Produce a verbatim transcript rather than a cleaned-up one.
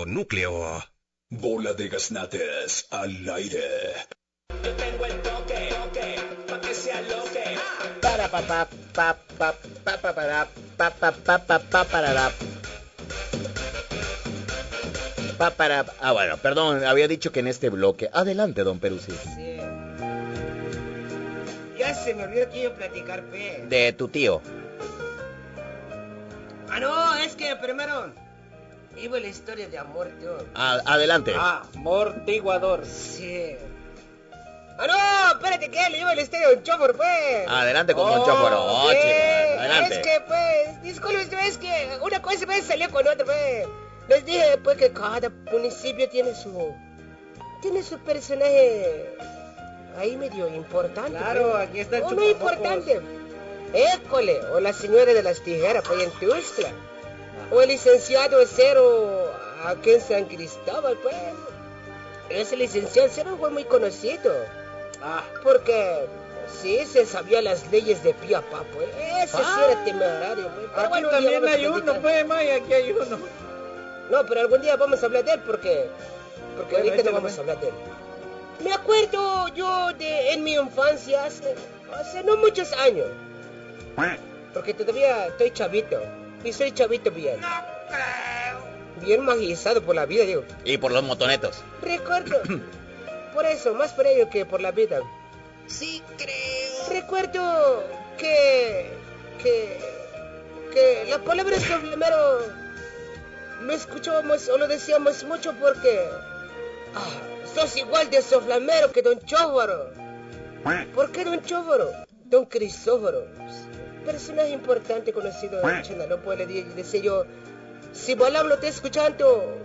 núcleo. Bola de gaznates al aire. Yo tengo el toque, toque, pa' que se aloque. Para pa pa pa pa pa pa para pa pa pa pa pa para pa para. Ah, bueno, perdón, había dicho que en este bloque. Adelante, don Peruzzi. Sí. Ya se me olvidó que iba a platicar, pe. De tu tío. Ah, no, es que primero iba la historia de amor, tío. Ah, adelante. Amortiguador. Sí. Ah, no, espérate que le iba la historia de un chofer, pues. Adelante con oh, un chofer. Oh, sí. chico, adelante. Es que, pues, disculpe, es que una cosa me salió con otra, pues. Les dije, pues, que cada municipio tiene su... Tiene su personaje ahí medio importante. Claro, pues. aquí está el Oh, no importante. École, o la señora de las tijeras, pues, en Tuxtla. O el licenciado Cero, aquí en San Cristóbal, pues. Ese licenciado Cero fue muy conocido. Ah, Porque sí se sabía las leyes de pie a pa, pues. Ese sí era temerario, pues. Pero aquí bueno, un día también vamos a hay uno, platicar. pues, Maya, aquí hay uno. No, pero algún día vamos a hablar de él porque... Porque Bueno, ahorita échale, no vamos pues. a hablar de él. Me acuerdo yo de en mi infancia, hace, hace no muchos años. Porque todavía estoy chavito. Y soy chavito bien. Bien magizado por la vida, digo. Y por los motonetos. Recuerdo... por eso, más por ello que por la vida. Sí creo. Recuerdo que... Que... Que la palabra soflamero... Lo escuchábamos o lo decíamos mucho porque... Ah, sos igual de soflamero que don Chóvaro. ¿Por qué don Chóvaro? Don Crisóforo. Personaje importante conocido en Chenaló, pues le di- decía yo... Si Balam lo está escuchando,